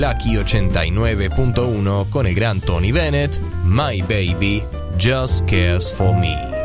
Lucky 89.1 con el gran Tony Bennett, My Baby Just Cares for Me.